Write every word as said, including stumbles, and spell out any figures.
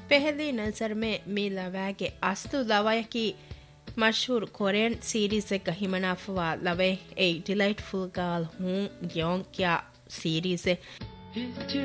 पहली नज़र में मी लवा के अस्तु लवा की मशहूर कोरियन सीरीज से कहीं मनाफवा लवे ए डिलाइटफुल गर्ल हूँ योंग क्या सीरीज